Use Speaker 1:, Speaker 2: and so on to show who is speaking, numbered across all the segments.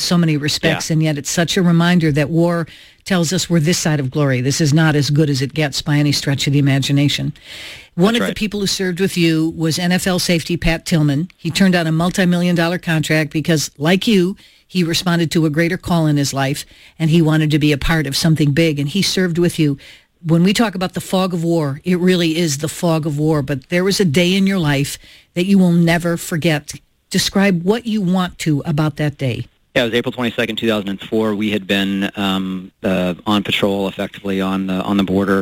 Speaker 1: so many respects, and yet it's such a reminder that war tells us we're this side of glory. This is not as good as it gets by any stretch of the imagination. One of the people who served with you was NFL safety Pat Tillman. He turned down a multi-million-dollar contract because, like you, he responded to a greater call in his life, and he wanted to be a part of something big, and he served with you. When we talk about the fog of war, it really is the fog of war, but there was a day in your life that you will never forget. Describe what you want to about that day.
Speaker 2: Yeah, it was April 22nd, 2004. We had been on patrol, effectively, on the border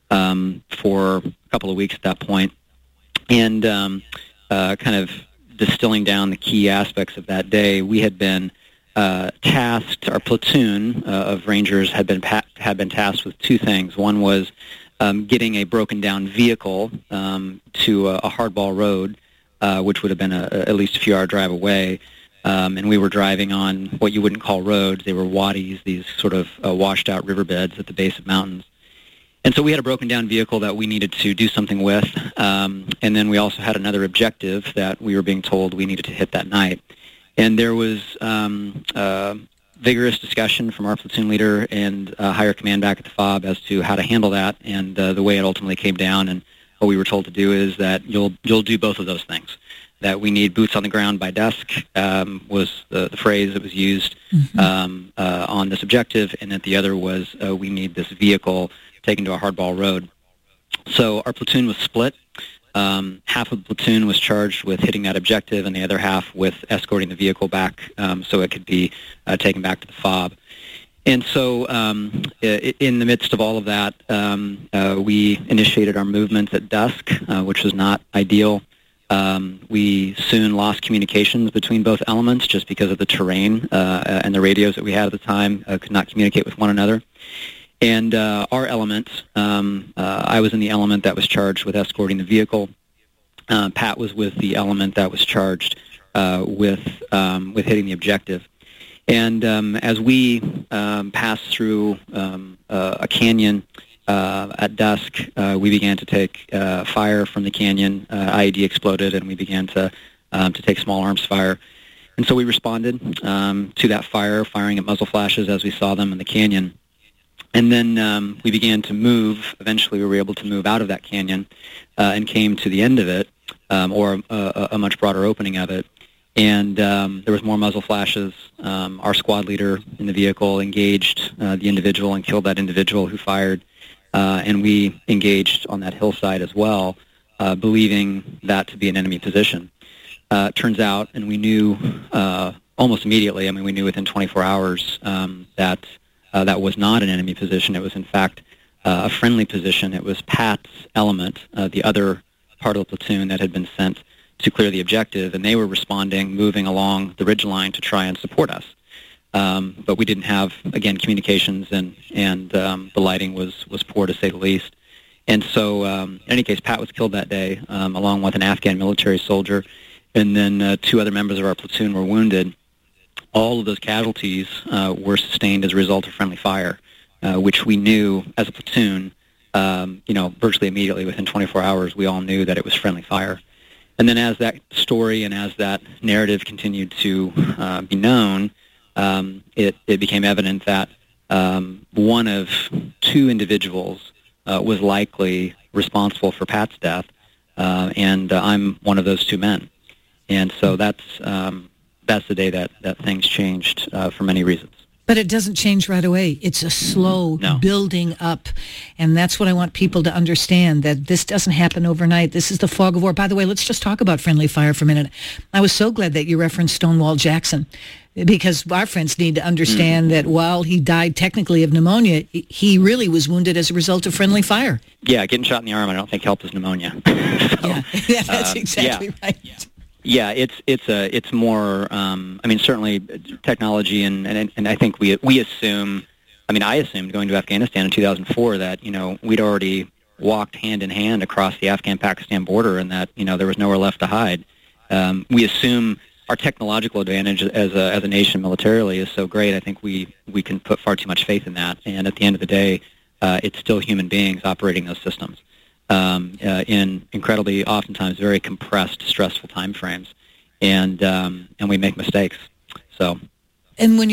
Speaker 2: for a couple of weeks at that point, and kind of distilling down the key aspects of that day, we had been tasked. Our platoon of Rangers had been tasked with two things. One was getting a broken down vehicle to a hardball road, which would have been at least a few hour drive away. And we were driving on what you wouldn't call roads. They were wadis, these sort of washed out riverbeds at the base of mountains. And so we had a broken down vehicle that we needed to do something with. And then we also had another objective that we were being told we needed to hit that night. And there was vigorous discussion from our platoon leader and higher command back at the FOB as to how to handle that. And the way it ultimately came down and what we were told to do is that you'll do both of those things. That we need boots on the ground by dusk was the phrase that was used on this objective, and that the other was we need this vehicle taken to a hardball road. So our platoon was split. Half of the platoon was charged with hitting that objective, and the other half with escorting the vehicle back so it could be taken back to the FOB. And so in the midst of all of that, we initiated our movements at dusk, which was not ideal. We soon lost communications between both elements just because of the terrain and the radios that we had at the time could not communicate with one another. And our element, I was in the element that was charged with escorting the vehicle. Pat was with the element that was charged with hitting the objective. And as we passed through a canyon at dusk, we began to take fire from the canyon. IED exploded, and we began to take small arms fire. And so we responded to that fire, firing at muzzle flashes as we saw them in the canyon. And then we began to move. Eventually, we were able to move out of that canyon and came to the end of it, or a much broader opening of it. And there was more muzzle flashes. Our squad leader in the vehicle engaged the individual and killed that individual who fired. And we engaged on that hillside as well, believing that to be an enemy position. Turns out, and we knew almost immediately, we knew within 24 hours that that was not an enemy position. It was, in fact, a friendly position. It was Pat's element, the other part of the platoon that had been sent to clear the objective, and they were responding, moving along the ridgeline to try and support us. But we didn't have, again, communications, and the lighting was poor, to say the least. And so, in any case, Pat was killed that day, along with an Afghan military soldier, and then two other members of our platoon were wounded. All of those casualties were sustained as a result of friendly fire, which we knew as a platoon, virtually immediately within 24 hours, we all knew that it was friendly fire. And then as that story and as that narrative continued to be known, it became evident that one of two individuals was likely responsible for Pat's death, and I'm one of those two men. And so that's the day that things changed for many reasons.
Speaker 1: But it doesn't change right away. It's a slow building up. And that's what I want people to understand, that this doesn't happen overnight. This is the fog of war. By the way, let's just talk about friendly fire for a minute. I was so glad that you referenced Stonewall Jackson, because our friends need to understand that while he died technically of pneumonia, he really was wounded as a result of friendly fire.
Speaker 2: Yeah, getting shot in the arm I don't think helped his pneumonia.
Speaker 1: Yeah, that's exactly right.
Speaker 2: Yeah. Yeah, it's more. Certainly technology, and I think we assume. I assumed going to Afghanistan in 2004 that we'd already walked hand in hand across the Afghan-Pakistan border, and that there was nowhere left to hide. We assume our technological advantage as a nation militarily is so great. I think we can put far too much faith in that, and at the end of the day, it's still human beings operating those systems. In incredibly, oftentimes, very compressed, stressful time frames, and we make mistakes. So,
Speaker 1: and when